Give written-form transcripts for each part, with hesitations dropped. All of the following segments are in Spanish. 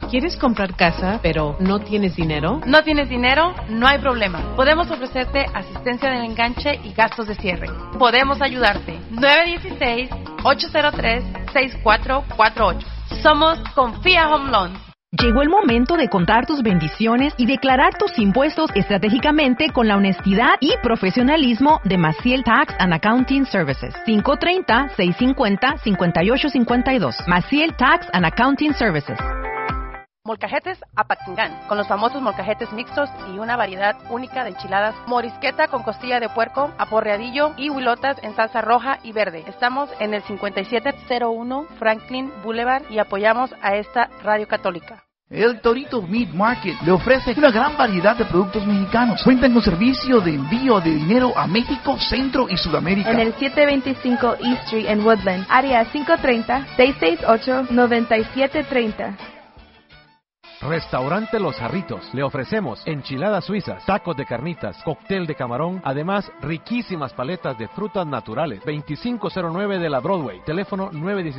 ¿Quieres comprar casa, pero no tienes dinero? ¿No tienes dinero? No hay problema. Podemos ofrecerte asistencia del enganche y gastos de cierre. Podemos ayudarte. 916-803-6448. Somos Confía Home Loans. Llegó el momento de contar tus bendiciones y declarar tus impuestos estratégicamente con la honestidad y profesionalismo de Maciel Tax and Accounting Services. 530-650-5852. Maciel Tax and Accounting Services. Molcajetes Apatzingán, con los famosos molcajetes mixtos y una variedad única de enchiladas, morisqueta con costilla de puerco, aporreadillo y huilotas en salsa roja y verde. Estamos en el 5701 Franklin Boulevard y apoyamos a esta radio católica. El Torito Meat Market le ofrece una gran variedad de productos mexicanos. Cuentan con servicio de envío de dinero a México, Centro y Sudamérica. En el 725 East Street en Woodland, área 530-668-9730. Restaurante Los Jarritos. Le ofrecemos enchiladas suizas, tacos de carnitas, cóctel de camarón, además riquísimas paletas de frutas naturales. 2509 de la Broadway. Teléfono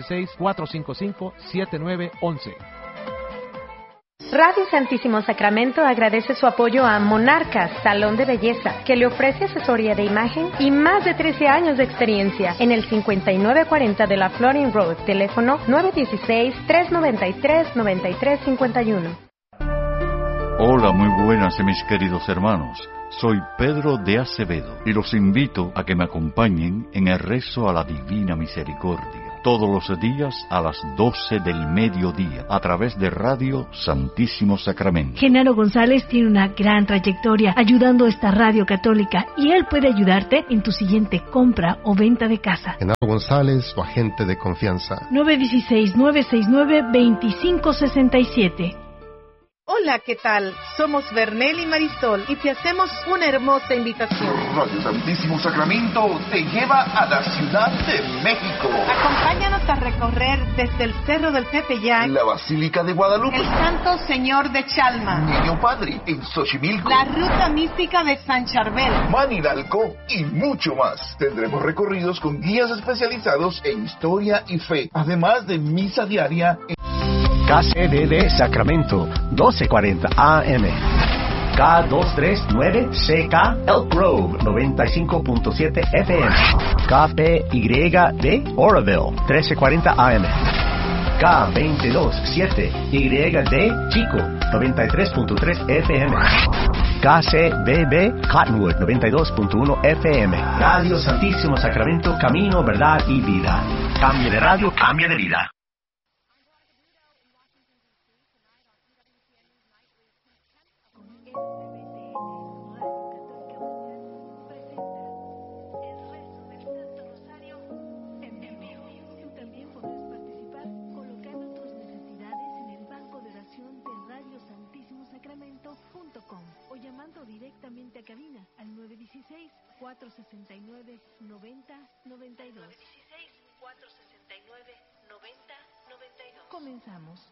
916-455-7911. Radio Santísimo Sacramento agradece su apoyo a Monarcas Salón de Belleza, que le ofrece asesoría de imagen y más de 13 años de experiencia en el 5940 de la Florin Road, teléfono 916-393-9351. Hola, muy buenas mis queridos hermanos. Soy Pedro de Acevedo y los invito a que me acompañen en el rezo a la Divina Misericordia todos los días a las 12 del mediodía a través de Radio Santísimo Sacramento. Genaro González tiene una gran trayectoria ayudando a esta radio católica y él puede ayudarte en tu siguiente compra o venta de casa. Genaro González, su agente de confianza. 916-969-2567. Hola, ¿qué tal? Somos Bernel y Marisol y te hacemos una hermosa invitación. Radio Santísimo Sacramento te lleva a la Ciudad de México. Acompáñanos a recorrer desde el Cerro del Tepeyac, la Basílica de Guadalupe, el Santo Señor de Chalma, Niño Padre en Xochimilco, la Ruta Mística de San Charbel, Manidalco y mucho más. Tendremos recorridos con guías especializados en historia y fe, además de misa diaria KCDD Sacramento, 1240 AM. K239CK Elk Grove, 95.7 FM. KPYD Oroville, 1340 AM. K227YD Chico, 93.3 FM. KCBB Cottonwood, 92.1 FM. Radio Santísimo Sacramento, camino, verdad y vida. Cambio de radio, cambio de vida. O llamando directamente a cabina al 916-469-9092. 916-469-9092. Comenzamos.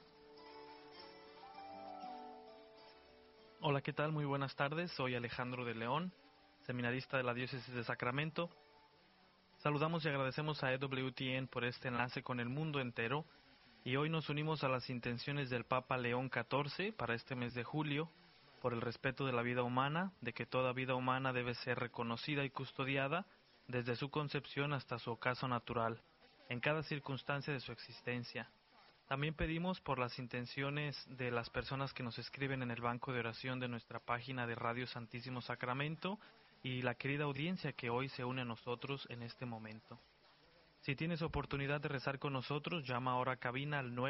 Hola, ¿qué tal? Muy buenas tardes. Soy Alejandro de León, seminarista de la Diócesis de Sacramento. Saludamos y agradecemos a EWTN por este enlace con el mundo entero. Y hoy nos unimos a las intenciones del Papa León XIV para este mes de julio, por el respeto de la vida humana, de que toda vida humana debe ser reconocida y custodiada desde su concepción hasta su ocaso natural, en cada circunstancia de su existencia. También pedimos por las intenciones de las personas que nos escriben en el banco de oración de nuestra página de Radio Santísimo Sacramento y la querida audiencia que hoy se une a nosotros en este momento. Si tienes oportunidad de rezar con nosotros, llama ahora a cabina al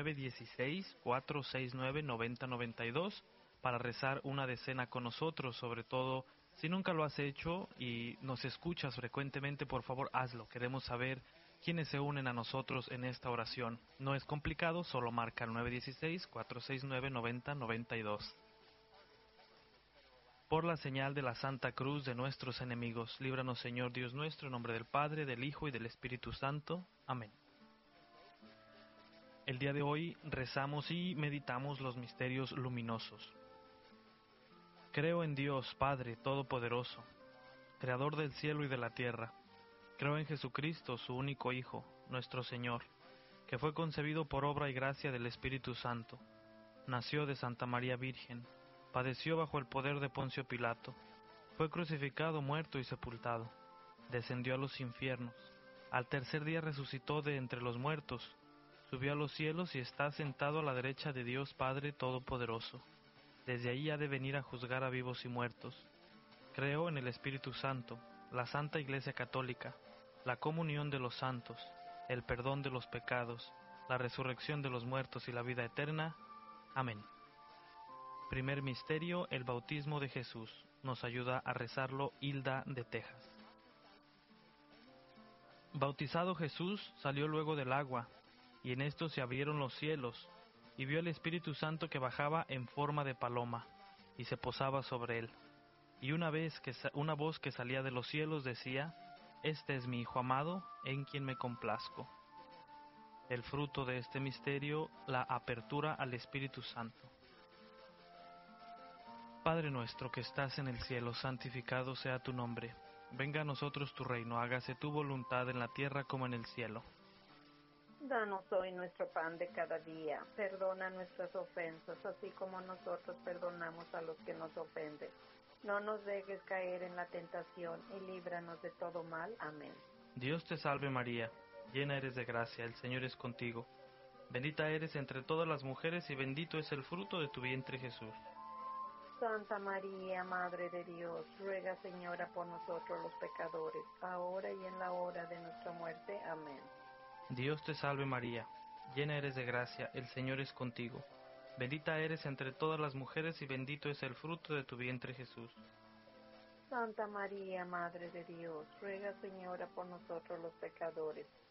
916-469-9092 para rezar una decena con nosotros. Sobre todo, si nunca lo has hecho y nos escuchas frecuentemente, por favor hazlo. Queremos saber quiénes se unen a nosotros en esta oración. No es complicado, solo marca el 916-469-9092. Por la señal de la Santa Cruz de nuestros enemigos, líbranos, Señor Dios nuestro, en nombre del Padre, del Hijo y del Espíritu Santo. Amén. El día de hoy rezamos y meditamos los misterios luminosos. Creo en Dios, Padre Todopoderoso, Creador del cielo y de la tierra. Creo en Jesucristo, su único Hijo, nuestro Señor, que fue concebido por obra y gracia del Espíritu Santo. nació de Santa María Virgen, padeció bajo el poder de Poncio Pilato, fue crucificado, muerto y sepultado, descendió a los infiernos, al tercer día resucitó de entre los muertos, subió a los cielos y está sentado a la derecha de Dios Padre Todopoderoso. Desde allí ha de venir a juzgar a vivos y muertos. Creo en el Espíritu Santo, la Santa Iglesia Católica, la comunión de los santos, el perdón de los pecados, la resurrección de los muertos y la vida eterna. Amén. Primer misterio, el bautismo de Jesús. Nos ayuda a rezarlo Hilda de Texas. Bautizado Jesús, salió luego del agua, y en esto se abrieron los cielos, y vio el Espíritu Santo que bajaba en forma de paloma, y se posaba sobre él. Y una voz que salía de los cielos decía: Este es mi Hijo amado, en quien me complazco. El fruto de este misterio, la apertura al Espíritu Santo. Padre nuestro que estás en el cielo, santificado sea tu nombre. Venga a nosotros tu reino, hágase tu voluntad en la tierra como en el cielo. Danos hoy nuestro pan de cada día, perdona nuestras ofensas, así como nosotros perdonamos a los que nos ofenden. No nos dejes caer en la tentación y líbranos de todo mal. Amén. Dios te salve María, llena eres de gracia, el Señor es contigo. Bendita eres entre todas las mujeres y bendito es el fruto de tu vientre Jesús. Santa María, Madre de Dios, ruega, Señora, por nosotros los pecadores, ahora y en la hora de nuestra muerte. Amén. Dios te salve María, llena eres de gracia, el Señor es contigo. Bendita eres entre todas las mujeres y bendito es el fruto de tu vientre Jesús. Santa María, Madre de Dios, ruega, Señora, por nosotros los pecadores,